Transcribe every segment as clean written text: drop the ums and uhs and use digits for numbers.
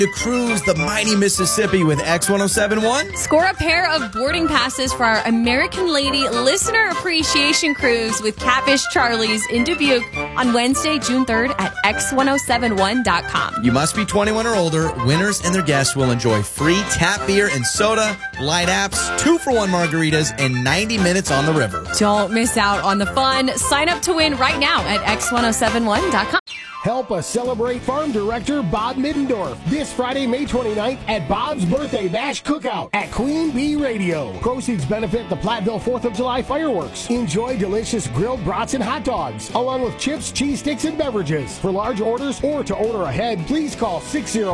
To cruise the mighty Mississippi with X1071. Score a pair of boarding passes for our American Lady Listener Appreciation Cruise with Catfish Charlie's in Dubuque on Wednesday, June 3rd at X1071.com. You must be 21 or older. Winners and their guests will enjoy free tap beer and soda, light apps, 2-for-1 margaritas, and 90 minutes on the river. Don't miss out on the fun. Sign up to win right now at X1071.com. Help us celebrate Farm Director Bob Middendorf this Friday, May 29th at Bob's Birthday Bash Cookout at Queen Bee Radio. Proceeds benefit the Platteville 4th of July fireworks. Enjoy delicious grilled brats and hot dogs, along with chips, cheese sticks, and beverages. For large orders or to order ahead, please call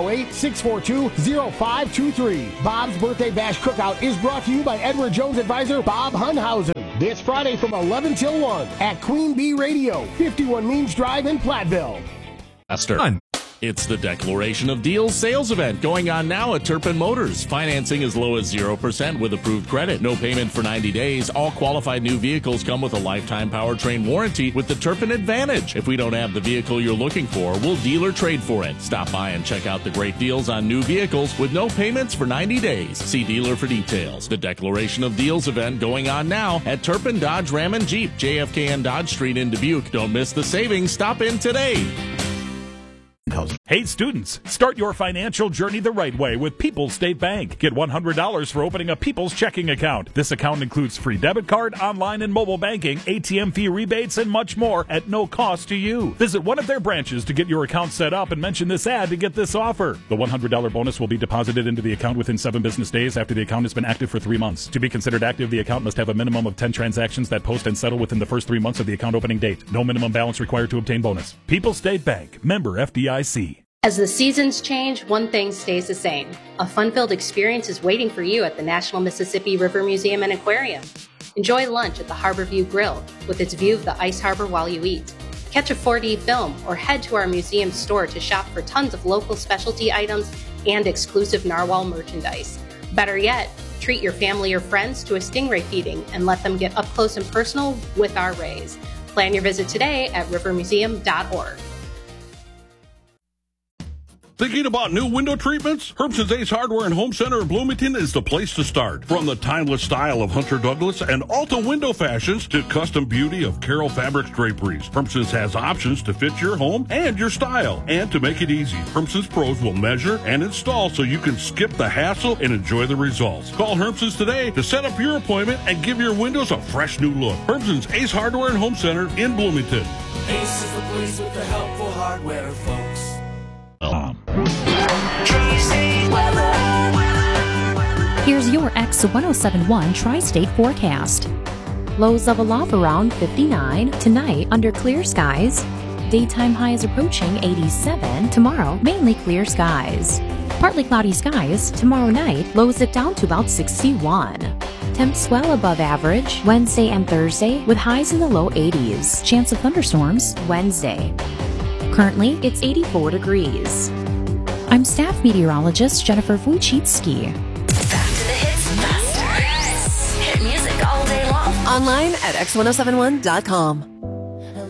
608-642-0523. Bob's Birthday Bash Cookout is brought to you by Edward Jones advisor Bob Hunhausen. This Friday from 11 till 1 at Queen Bee Radio, 51 Means Drive in Platteville. It's the Declaration of Deals sales event going on now at Turpin Motors. Financing as low as 0% with approved credit. No payment for 90 days. All qualified new vehicles come with a lifetime powertrain warranty with the Turpin Advantage. If we don't have the vehicle you're looking for, we'll dealer trade for it. Stop by and check out the great deals on new vehicles with no payments for 90 days. See dealer for details. The Declaration of Deals event going on now at Turpin Dodge Ram and Jeep, JFK and Dodge Street in Dubuque. Don't miss the savings. Stop in today. Hey students, start your financial journey the right way with People's State Bank. Get $100 for opening a People's checking account. This account includes free debit card, online and mobile banking, ATM fee rebates, and much more at no cost to you. Visit one of their branches to get your account set up and mention this ad to get this offer. The $100 bonus will be deposited into the account within 7 business days after the account has been active for 3 months. To be considered active, the account must have a minimum of 10 transactions that post and settle within the first 3 months of the account opening date. No minimum balance required to obtain bonus. People's State Bank, member FDIC. As the seasons change, one thing stays the same. A fun-filled experience is waiting for you at the National Mississippi River Museum and Aquarium. Enjoy lunch at the Harbor View Grill with its view of the ice harbor while you eat. Catch a 4D film or head to our museum store to shop for tons of local specialty items and exclusive narwhal merchandise. Better yet, treat your family or friends to a stingray feeding and let them get up close and personal with our rays. Plan your visit today at rivermuseum.org. Thinking about new window treatments? Herbson's Ace Hardware and Home Center in Bloomington is the place to start. From the timeless style of Hunter Douglas and Alta window fashions to custom beauty of Carroll Fabrics draperies, Herbson's has options to fit your home and your style. And to make it easy, Herbson's pros will measure and install so you can skip the hassle and enjoy the results. Call Herbson's today to set up your appointment and give your windows a fresh new look. Herbson's Ace Hardware and Home Center in Bloomington. Ace is the place with the helpful hardware, folks. Here's your X1071 Tri-State forecast. Lows level off around 59 tonight under clear skies. Daytime highs approaching 87 tomorrow, mainly clear skies. Partly cloudy skies tomorrow night, lows it down to about 61. Temps well above average Wednesday and Thursday with highs in the low 80s. Chance of thunderstorms Wednesday. Currently, it's 84 degrees. I'm staff meteorologist Jennifer Wojcicki. Back to the hits faster. Hit music all day long. Online at x1071.com.